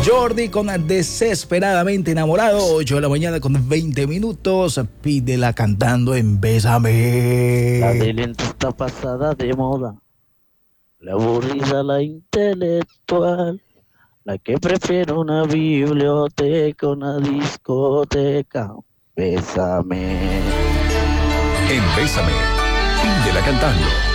Jordi con Desesperadamente Enamorado, 8 de la mañana con 20 minutos. Pídela cantando en Bésame. La de lenta está pasada de moda, la aburrida, la intelectual, la que prefiere una biblioteca, una discoteca. Bésame. En Bésame, pídela cantando.